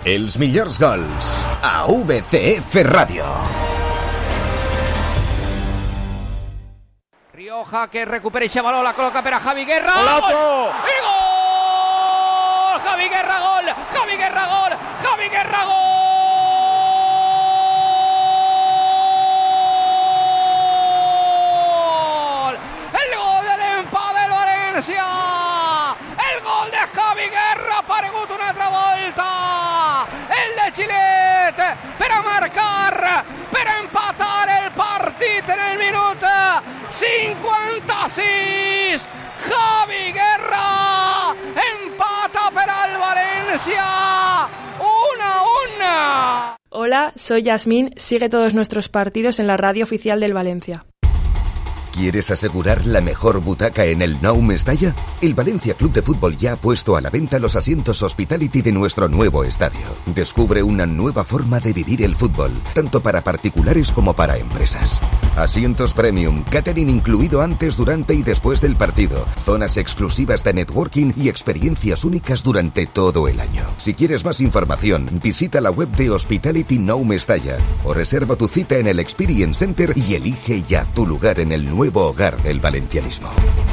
Els millors gols a VCF Ràdio. Rioja que recupera ese balón, la coloca per a Javi Guerra. ¡Golazo! ¡Y gol! Javi Guerra, gol. Javi Guerra, gol. Javi Guerra, gol. El gol del empat del València. El gol de Javi Guerra, paregut una altra volta. El de Gilet per a marcar, per a empatar el partit en el minut 56. Javi Guerra empata per al València 1-1. Hola, soy Yasmín. Sigue todos nuestros partidos en la radio oficial del Valencia. ¿Quieres asegurar la mejor butaca en el Nou Mestalla? El Valencia Club de Fútbol ya ha puesto a la venta los asientos Hospitality de nuestro nuevo estadio. Descubre una nueva forma de vivir el fútbol, tanto para particulares como para empresas. Asientos premium, catering incluido antes, durante y después del partido, zonas exclusivas de networking y experiencias únicas durante todo el año. Si quieres más información, visita la web de Hospitality Nou Mestalla o reserva tu cita en el Experience Center y elige ya tu lugar en el nuevo hogar del valencianismo.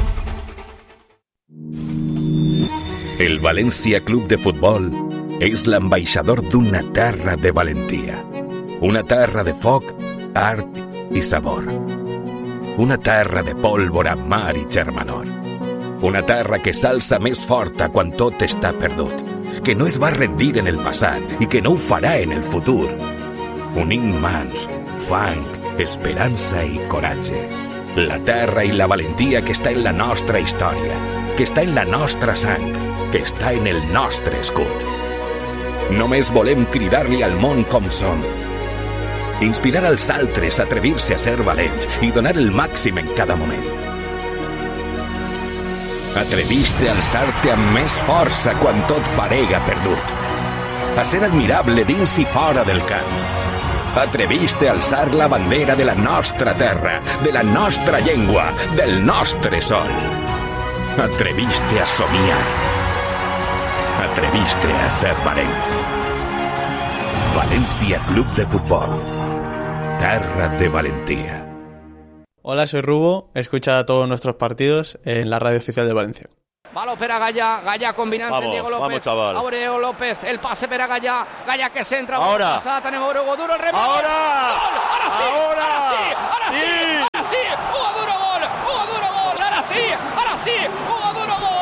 El València Club de Futbol és l'ambaixador d'una terra de valentia. Una terra de foc, art i sabor. Una terra de pólvora, mar i germanor. Una terra que s'alça més forta quan tot està perdut, que no es va rendir en el passat i que no ho farà en el futur. Unint mans, fang, esperança i coratge. La terra i la valentia que està en la nostra història, que està en la nostra sang, que està en el nostre escut. Només volem cridar-li al món com som. Inspirar als altres a atrevir-se a ser valents i donar el màxim en cada moment. Atreviste a alçar-te amb més força quan tot parega perdut. A ser admirable dins i fora del camp. Atreviste a alçar la bandera de la nostra terra, de la nostra llengua, del nostre sol. Atreviste a somiar. Atreviste a ser valent. Valencia Club de Fútbol. Terra de valentía. Hola, soy Rubo. Escucha todos nuestros partidos en la radio oficial de Valencia. Baló per a Gaya, Gaya combinant amb Diego López. Vamos, chaval. Aureo López, el pase per a Gaya, Gaya que centra. Ahora. Pasada, tenemos Hugo Duro, el remate. Ahora. Gol. Ahora sí. Ahora. Ahora sí. Ahora sí. Sí. Ahora sí. Hugo Duro, gol. Hugo Duro, gol. Ahora sí. Ahora sí. Hugo Duro, gol.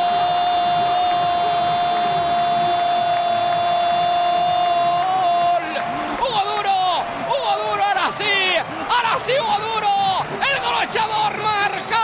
Hugo Duro, ahora sí. Ahora sí, Hugo Duro. El golejador marca.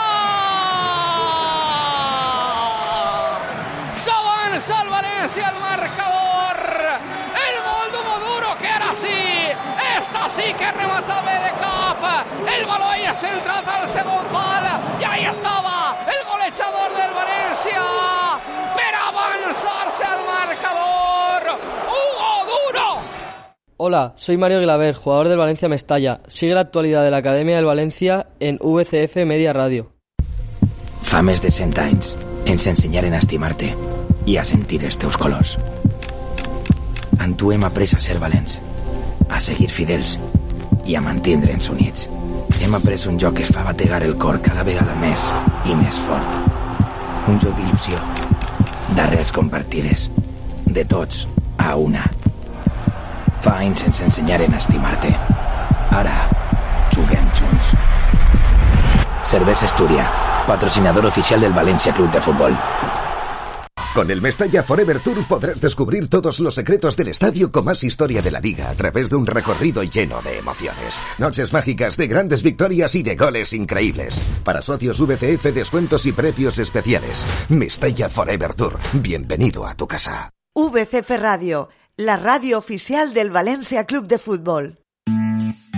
S'avança el València al marcador. El gol d'Hugo Duro, que ara sí. Esta sí que rematava de cap. El baló ja centrat al segon pal. I ahí estava el golejador del València per avançar-se al marcador. Hugo Duro. Hola, soy Mario Guilaber, jugador del Valencia Mestalla. Sigue la actualidad de la Academia del Valencia en VCF Media Radio. Fa més de 100 anys ens ensenyaren a estimar-te i a sentir els teus colors. En tu hem après a ser valents, a seguir fidels i a mantindre'ns units. Hem après un joc que fa bategar el cor cada vegada més i més fort. Un joc d'il·lusió, d'arrels compartides, de tots a una. Fa anys ens ensenyaren a estimar-te. Ara juguem junts. Cervesa Astúria, patrocinador oficial del Valencia Club de Fútbol. Con el Mestalla Forever Tour podrás descubrir todos los secretos del estadio con más historia de la liga a través de un recorrido lleno de emociones. Noches mágicas de grandes victorias y de goles increíbles. Para socios VCF, descuentos y precios especiales. Mestalla Forever Tour. Bienvenido a tu casa. VCF Radio, la radio oficial del Valencia Club de Fútbol.